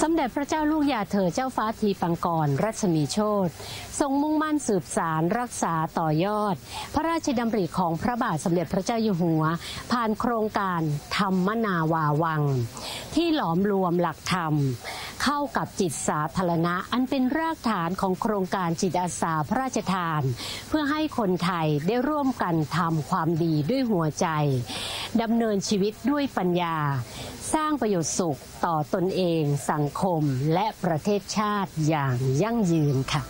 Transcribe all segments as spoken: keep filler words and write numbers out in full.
สมเด็จพระเจ้าลูกยาเธอเจ้าฟ้าทีปังกรรัชมีโชติทรงมุ่งมั่นสืบสารรักษาต่อยอดพระราชดำริของพระบาทสมเด็จพระเจ้าอยู่หัวผ่านโครงการธรรมนาวาวังที่หลอมรวมหลักธรรมเข้ากับจิตสาธารณะอันเป็นรากฐานของโครงการจิตอาสาพระราชทานเพื่อให้คนไทยได้ร่วมกันทำความดีด้วยหัวใจดำเนินชีวิตด้วยปัญญาสร้างประโยชน์สุขต่อตนเองสังคมและประเทศชาติอย่างยั่งยืนค่ะ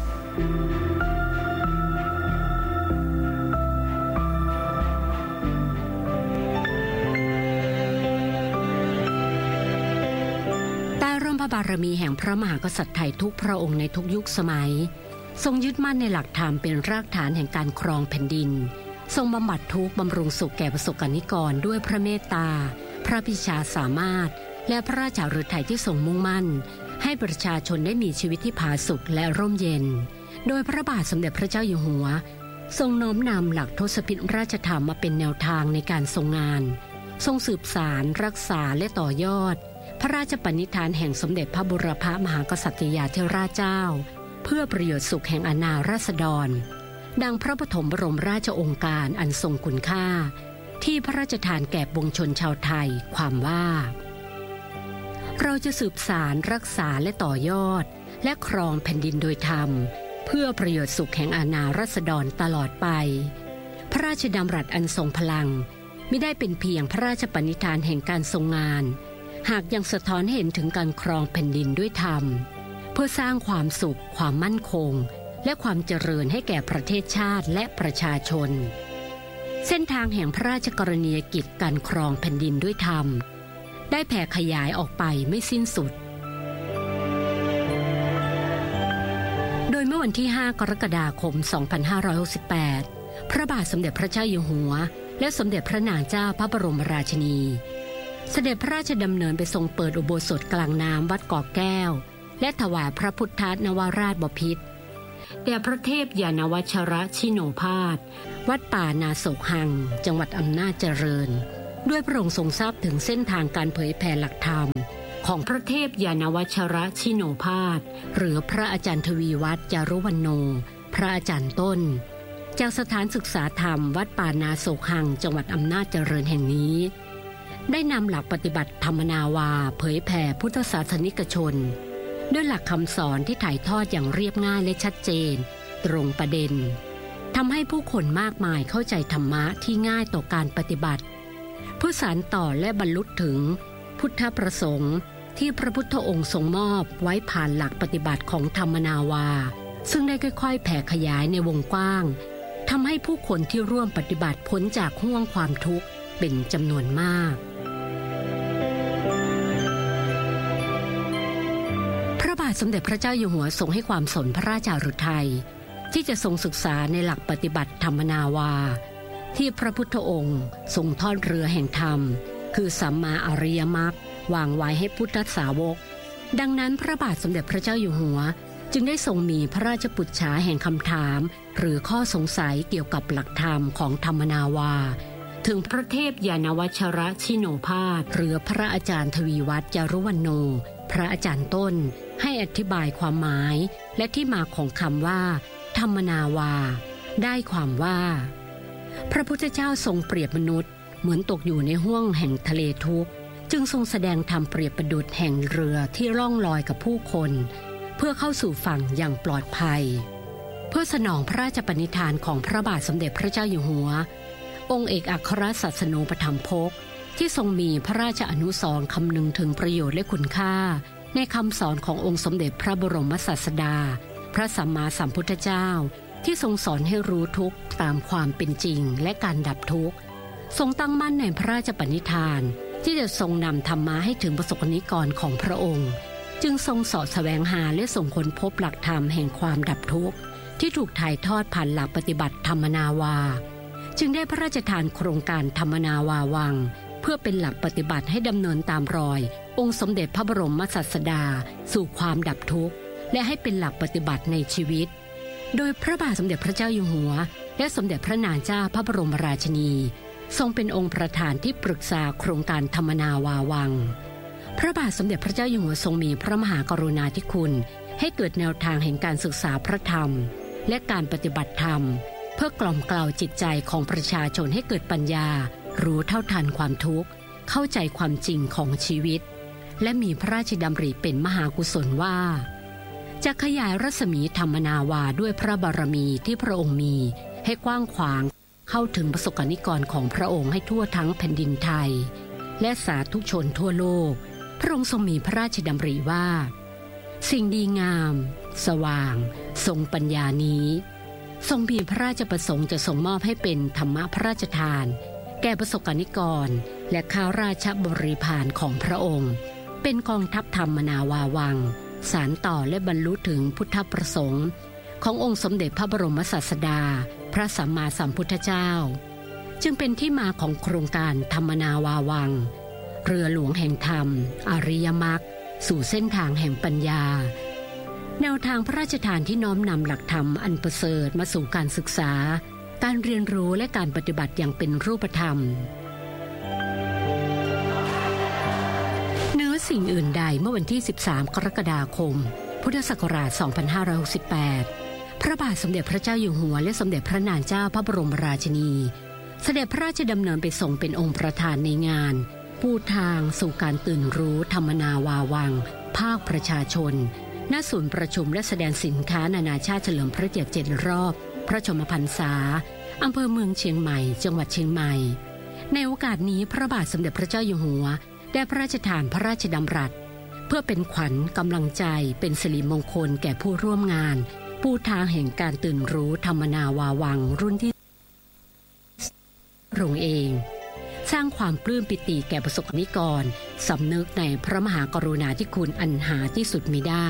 ใต้ร่มพระบารมีแห่งพระมหากษัตริย์ไทยทุกพระองค์ในทุกยุคสมัยทรงยึดมั่นในหลักธรรมเป็นรากฐานแห่งการครองแผ่นดินทรงบำบัดทุกข์บำรุงสุขแก่ประสบกนิกรด้วยพระเมตตาพระปิชาสามารถและพระราชฤทัยที่ทรงมุ่งมั่นให้ประชาชนได้มีชีวิตที่ผาสุกและร่มเย็นโดยพระบาทสมเด็จพระเจ้าอยู่หัวทรงน้อมนำหลักทศพิธราชธรรมมาเป็นแนวทางในการทรงงานทรงสืบสารรักษาและต่อยอดพระราชปณิธานแห่งสมเด็จพระบุรพมหากษัตริยาธิราชเจ้าเพื่อประโยชน์สุขแห่งอาณาราษฎรดังพระปฐมบรมราชโองการอันทรงคุณค่าที่พระราชทานแก่ปวงชนชาวไทยความว่าเราจะสืบสารรักษาและต่อยอดและครองแผ่นดินโดยธรรมเพื่อประโยชน์สุขแห่งอาณาราษฎรตลอดไปพระราชดำรัสอันทรงพลังมิได้เป็นเพียงพระราชปณิธานแห่งการทรงงานหากยังสะท้อนเห็นถึงการครองแผ่นดินด้วยธรรมเพื่อสร้างความสุขความมั่นคงและความเจริญให้แก่ประเทศชาติและประชาชนเส้นทางแห่งพระราชกรณียกิจการครองแผ่นดินด้วยธรรมได้แผ่ขยายออกไปไม่สิ้นสุดโดยเมื่อวันที่ห้ากรกฎาคมสองพันห้าร้อยหกสิบแปดพระบาทสมเด็จพระเจ้าอยู่หัวและสมเด็จพระนางเจ้าพระบรมราชินีเสด็จพระราชดำเนินไปทรงเปิดอุโบสถกลางน้ำวัดเกาะแก้วและถวายพระพุทธนวราชบพิตรแด่พระเทพยานวัชรชิโนภาสวัดป่านาโศกหังจังหวัดอำนาจเจริญด้วยพระองค์ทรงทราบถึงเส้นทางการเผยแผ่หลักธรรมของพระเทพยานวัชรชิโนภาสหรือพระอาจารย์ทวีวัฒน์จารุวรรณโนพระอาจารย์ต้นจากสถานศึกษาธรรมวัดป่านาโศกหังจังหวัดอำนาจเจริญแห่งนี้ได้นำหลักปฏิบัติธรรมนาวาเผยแผ่พุทธศาสนิกชนด้วยหลักคำสอนที่ถ่ายทอดอย่างเรียบง่ายและชัดเจนตรงประเด็นทำให้ผู้คนมากมายเข้าใจธรรมะที่ง่ายต่อการปฏิบัติเพื่อสานต่อและบรรลุถึงพุทธประสงค์ที่พระพุทธองค์ทรงมอบไว้ผ่านหลักปฏิบัติของธรรมนาวาซึ่งได้ค่อยๆแผ่ขยายในวงกว้างทำให้ผู้คนที่ร่วมปฏิบัติพ้นจากห้วงความทุกข์เป็นจำนวนมากพระบาทสมเด็จพระเจ้าอยู่หัวทรงให้ความสนพระราชฤทัยที่จะทรงศึกษาในหลักปฏิบัติธรรมนาวาที่พระพุทธองค์ทรงทอดเรือแห่งธรรมคือสัมมาอริยมรรควางไว้ให้พุทธสาวกดังนั้นพระบาทสมเด็จพระเจ้าอยู่หัวจึงได้ทรงมีพระราชปุจฉาแห่งคำถามหรือข้อสงสัยเกี่ยวกับหลักธรรมของธรรมนาวาถึงพระเทพยานวัชรชิโนภาสหรือพระอาจารย์ทวีวัฒน์จารุวรรณโนพระอาจารย์ต้นให้อธิบายความหมายและที่มาของคำว่าธรรมนาวาได้ความว่าพระพุทธเจ้าทรงเปรียบมนุษย์เหมือนตกอยู่ในห้วงแห่งทะเลทุกข์จึงทรงแสดงธรรมเปรียบประดุจแห่งเรือที่ล่องลอยกับผู้คนเพื่อเข้าสู่ฝั่งอย่างปลอดภัยเพื่อสนองพระราชปณิธานของพระบาทสมเด็จพระเจ้าอยู่หัวองค์เอกอัครศาสนูปถัมภกที่ทรงมีพระราชอนุสรณ์คำนึงถึงประโยชน์และคุณค่าในคำสอนขององค์สมเด็จพระบรมศาสดาพระสัมมาสัมพุทธเจ้าที่ทรงสอนให้รู้ทุกข์ตามความเป็นจริงและการดับทุกข์ทรงตั้งมั่นในพระราชปณิธานที่จะทรงนำธรรมะให้ถึงประสบนิกรของพระองค์จึงทรงเสาะแสวงหาและส่งค้นพบหลักธรรมแห่งความดับทุกข์ที่ถูกถ่ายทอดผ่านหลักปฏิบัติธรรมนาวาจึงได้พระราชทานโครงการธรรมนาวาวังเพื่อเป็นหลักปฏิบัติให้ดำเนินตามรอยองค์สมเด็จพระบรมศาสดาสู่ความดับทุกข์และให้เป็นหลักปฏิบัติในชีวิตโดยพระบาทสมเด็จพระเจ้าอยู่หัวและสมเด็จพระนางเจ้าพระบรมราชินีทรงเป็นองค์ประธานที่ปรึกษาโครงการธรรมนาวาวังพระบาทสมเด็จพระเจ้าอยู่หัวทรงมีพระมหากรุณาธิคุณให้เกิดแนวทางแห่งการศึกษาพระธรรมและการปฏิบัติธรรมเพื่อกล่อมเกลาจิตใจของประชาชนให้เกิดปัญญารู้เท่าทันความทุกข์เข้าใจความจริงของชีวิตและมีพระราชดำริเป็นมหากุศลว่าจะขยายรัศมีธรรมนาวาด้วยพระบารมีที่พระองค์มีให้กว้างขวางเข้าถึงประสบกนิกรของพระองค์ให้ทั่วทั้งแผ่นดินไทยและสาธุชนทั่วโลกพระองค์ทรงมีพระราชดำริว่าสิ่งดีงามสว่างทรงปัญญานี้ทรงมีพระราชประสงค์จะทรงมอบให้เป็นธรรมะพระราชทานแก่ประสบกนิกรและข้าราชบริพารของพระองค์เป็นกองทัพธรรมนาวาวังสานต่อและบรรลุถึงพุทธประสงค์ขององค์สมเด็จพระบรมศาสดาพระสัมมาสัมพุทธเจ้าจึงเป็นที่มาของโครงการธรรมนาวาวังเรือหลวงแห่งธรรมอริยมรรคสู่เส้นทางแห่งปัญญาแนวทางพระราชทานที่น้อมนำหลักธรรมอันประเสริฐมาสู่การศึกษาการเรียนรู้และการปฏิบัติอย่างเป็นรูปธรรมเหนือสิ่งอื่นใดเมื่อวันที่สิบสามกรกฎาคมพุทธศักราชสองพันห้าร้อยหกสิบแปดพระบาทสมเด็จพระเจ้าอยู่หัวและสมเด็จพระนางเจ้าพระบรมราชินีเสด็จพระราชดำเนินไปทรงเป็นองค์ประธานในงานปูทางสู่การตื่นรู้ธรรมนาวาวังภาคประชาชนณศูนย์ประชุมและแสดงสินค้านานาชาติเฉลิมพระเกียรติเจ็ดรอบพระชนมพรรษาอำเภอเมืองเชียงใหม่จังหวัดเชียงใหม่ในโอกาสนี้พระบาทสมเด็จพระเจ้าอยู่หัวได้พระราชทานพระราชดำรัสเพื่อเป็นขวัญกำลังใจเป็นสิริมงคลแก่ผู้ร่วมงานปูทางแห่งการตื่นรู้ธรรมนาวาวังรุ่นที่พระองค์เองสร้างความปลื้มปิติแก่ประสบกนิกรสำนึกในพระมหากรุณาธิคุณอันหาที่สุดมิได้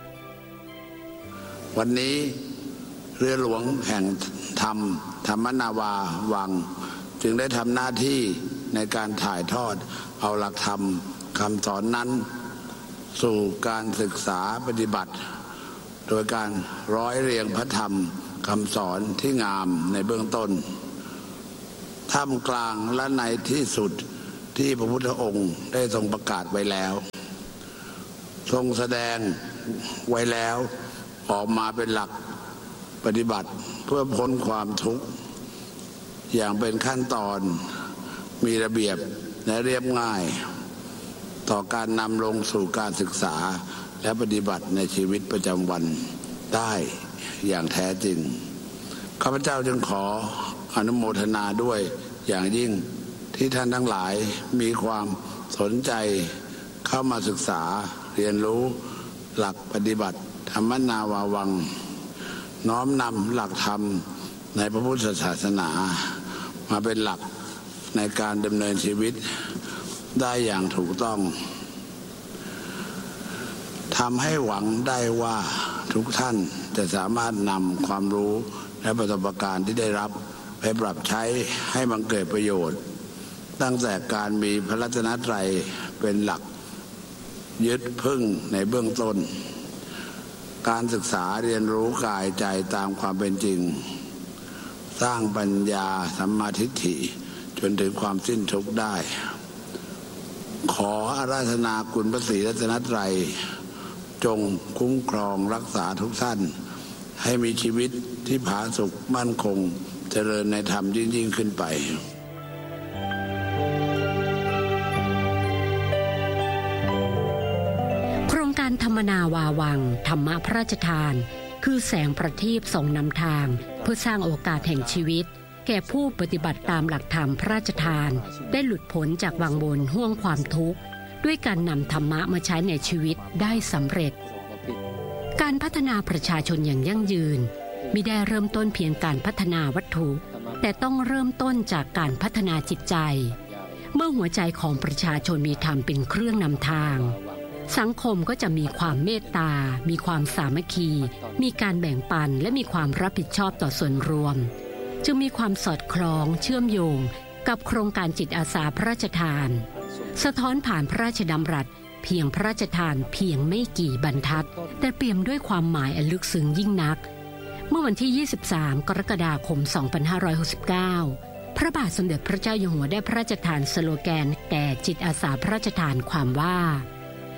วันนี้เรือหลวงแห่งธรรมธรรมนาวาวังจึงได้ทำหน้าที่ในการถ่ายทอดเอาหลักธรรมคำสอนนั้นสู่การศึกษาปฏิบัติโดยการร้อยเรียงพระธรรมคำสอนที่งามในเบื้องต้นท่ามกลางและในที่สุดที่พระพุทธองค์ได้ทรงประกาศไว้แล้วทรงแสดงไว้แล้วออกมาเป็นหลักปฏิบัติเพื่อพ้นความทุกข์อย่างเป็นขั้นตอนมีระเบียบและเรียบง่ายต่อการนำลงสู่การศึกษาและปฏิบัติในชีวิตประจำวันได้อย่างแท้จริงข้าพเจ้าจึงขออนุโมทนาด้วยอย่างยิ่งที่ท่านทั้งหลายมีความสนใจเข้ามาศึกษาเรียนรู้หลักปฏิบัติธรรมนาวาวังน้อมนำหลักธรรมในพระพุทธศาสนามาเป็นหลักในการดำเนินชีวิตได้อย่างถูกต้องทำให้หวังได้ว่าทุกท่านจะสามารถนำความรู้และประสบการณ์ที่ได้รับไปปรับใช้ให้บังเกิดประโยชน์ตั้งแต่การมีพระรัตนตรัยเป็นหลักยึดพึ่งในเบื้องต้นการศึกษาเรียนรู้กายใจตามความเป็นจริงสร้างปัญญาสัมมาทิฏฐิจนถึงความสิ้นทุกข์ได้ขออาราธนาคุณพระศรีรัตนตรัยจงคุ้มครองรักษาทุกท่านให้มีชีวิตที่ผาสุกมั่นคงเจริญในธรรมยิ่งๆขึ้นไปโครงการธรรมนาวาวังธรรมะพระราชทานคือแสงประทีปส่องนำทางเพื่อสร้างโอกาสแห่งชีวิตแก่ผู้ปฏิบัติตามหลักธรรมพระราชทานได้หลุดพ้นจากวังวนห่วงความทุกข์ด้วยการนำธรรมะมาใช้ในชีวิตได้สำเร็จการพัฒนาประชาชนอย่างยั่งยืนมิได้เริ่มต้นเพียงการพัฒนาวัตถุแต่ต้องเริ่มต้นจากการพัฒนาจิตใจเมื่อหัวใจของประชาชนมีธรรมเป็นเครื่องนำทางสังคมก็จะมีความเมตตามีความสามัคคีมีการแบ่งปันและมีความรับผิดชอบต่อส่วนรวมจึงมีความสอดคล้องเชื่อมโยงกับโครงการจิตอาสาพระราชทานสะท้อนผ่านพระราชดำรัสเพียงพระราชทานเพียงไม่กี่บรรทัดแต่เปี่ยมด้วยความหมายอันลึกซึ้งยิ่งนักเมื่อวันที่ยี่สิบสามกรกฎาคมสองพันห้าร้อยหกสิบเก้าพระบาทสมเด็จพระเจ้าอยู่หัวได้พระราชทานสโลแกนแก่จิตอาสาพระราชทานความว่า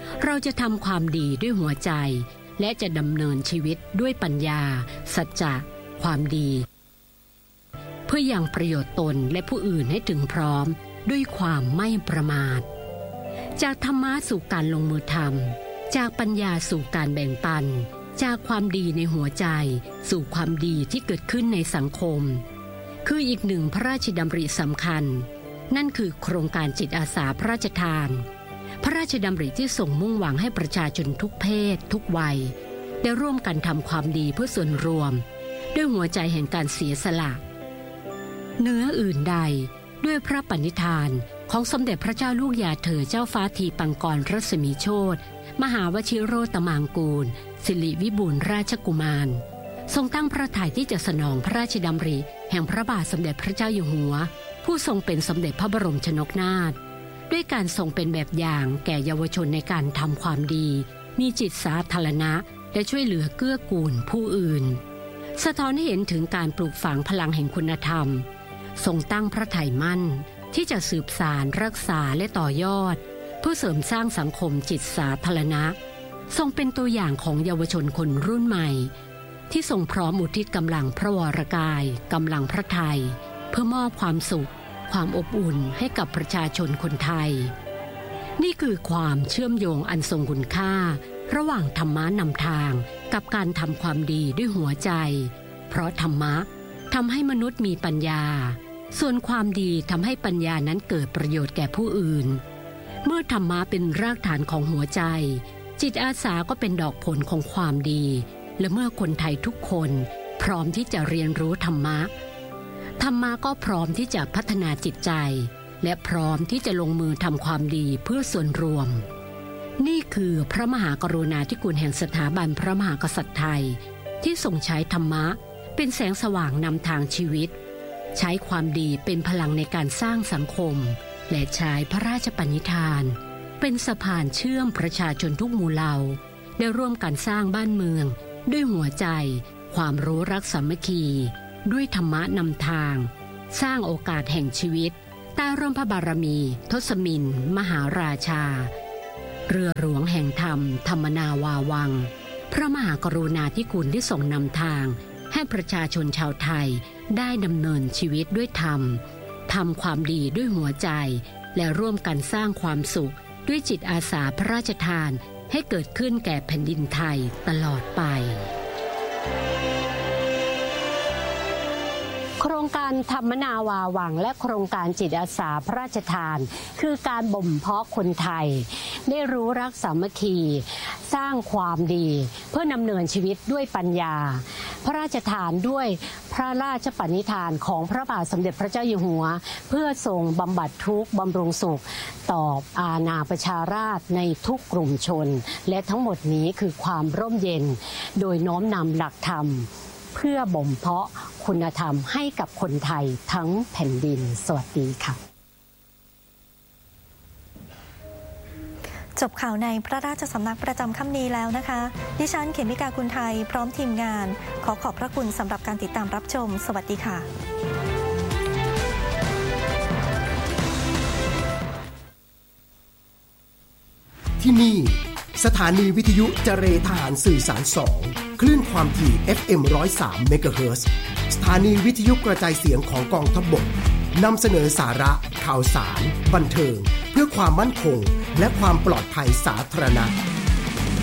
เราจะทำความดีด้วยหัวใจและจะดำเนินชีวิตด้วยปัญญาสัจจะความดีเพื่อยังประโยชน์ตนและผู้อื่นให้ถึงพร้อมด้วยความไม่ประมาทจากธรรมะสู่การลงมือทำจากปัญญาสู่การแบ่งปันจากความดีในหัวใจสู่ความดีที่เกิดขึ้นในสังคมคืออีกหนึ่งพระราชดำริสำคัญนั่นคือโครงการจิตอาสาพระราชทานพระราชดำริที่ส่งมุ่งหวังให้ประชาชนทุกเพศทุกวัยได้ร่วมกันทำความดีเพื่อส่วนรวมด้วยหัวใจแห่งการเสียสละเหนืออื่นใดด้วยพระปณิธานของสมเด็จพระเจ้าลูกยาเธอเจ้าฟ้าทีปังกรรัศมีโชติมหาวชิโรตมางกูลสิริวิบูลย์ราชกุมารทรงตั้งพระทัยที่จะสนองพระราชดำริแห่งพระบาทสมเด็จพระเจ้าอยู่หัวผู้ทรงเป็นสมเด็จพระบรมชนกนาถด้วยการทรงเป็นแบบอย่างแก่เยาวชนในการทำความดีมีจิตสาธารณะและช่วยเหลือเกื้อกูลผู้อื่นสะท้อนให้เห็นถึงการปลูกฝังพลังแห่งคุณธรรมทรงตั้งพระทัยมั่นที่จะสืบสานรักษาและต่อยอดเพื่อเสริมสร้างสังคมจิตสาธารณะทรงเป็นตัวอย่างของเยาวชนคนรุ่นใหม่ที่ทรงพร้อมอุทิศกำลังพระวรกายกำลังพระทัยเพื่อมอบความสุขความอบอุ่นให้กับประชาชนคนไทยนี่คือความเชื่อมโยงอันทรงคุณค่าระหว่างธรรมะนำทางกับการทำความดีด้วยหัวใจเพราะธรรมะทำให้มนุษย์มีปัญญาส่วนความดีทำให้ปัญญานั้นเกิดประโยชน์แก่ผู้อื่นเมื่อธรรมะเป็นรากฐานของหัวใจจิตอาสาก็เป็นดอกผลของความดีและเมื่อคนไทยทุกคนพร้อมที่จะเรียนรู้ธรรมะธรรมะก็พร้อมที่จะพัฒนาจิตใจและพร้อมที่จะลงมือทำความดีเพื่อส่วนรวมนี่คือพระมหากรุณาธิคุณแห่งสถาบันพระมหากษัตริย์ไทยที่ทรงใช้ธรรมะเป็นแสงสว่างนำทางชีวิตใช้ความดีเป็นพลังในการสร้างสังคมและใช้พระราชปณิธานเป็นสะพานเชื่อมประชาชนทุกหมู่เหล่าได้ร่วมกันสร้างบ้านเมืองด้วยหัวใจความรู้รักสามัคคีด้วยธรรมะนำทางสร้างโอกาสแห่งชีวิตใต้ร่มพระบารมีทศมินมหาราชาเรือหลวงแห่งธรรมธรรมนาวาวังพระมหากรุณาธิคุณที่ทรงนำทางให้ประชาชนชาวไทยได้ดำเนินชีวิตด้วยธรรมทำความดีด้วยหัวใจและร่วมกันสร้างความสุขด้วยจิตอาสาพระราชทานให้เกิดขึ้นแก่แผ่นดินไทยตลอดไปโครงการธรรมนาวาวังและโครงการจิตอาสาพระราชทานคือการบ่มเพาะคนไทยได้รู้รักสามัคคีสร้างความดีเพื่อนำเนินชีวิตด้วยปัญญาพระราชทานด้วยพระราชปณิธานของพระบาทสมเด็จพระเจ้าอยู่หัวเพื่อทรงบำบัดทุกข์บำรุงสุขต่ออาณาประชาราษฎร์ในทุกกลุ่มชนและทั้งหมดนี้คือความร่มเย็นโดยน้อมนำหลักธรรมเพื่อบ่มเพาะคุณธรรมให้กับคนไทยทั้งแผ่นดินสวัสดีค่ะจบข่าวในพระราชสำนักประจำค่ำนี้แล้วนะคะดิฉันเขมิกาคุณไทยพร้อมทีมงานขอขอบพระคุณสำหรับการติดตามรับชมสวัสดีค่ะที่นี่สถานีวิทยุเจเรทหารสื่อสารสองคลื่นความถี่ เอฟ เอ็ม หนึ่งร้อยสาม เมกะเฮิรตซ์สถานีวิทยุกระจายเสียงของกองทัพบกนำเสนอสาระข่าวสารบันเทิงเพื่อความมั่นคงและความปลอดภัยสาธารณะ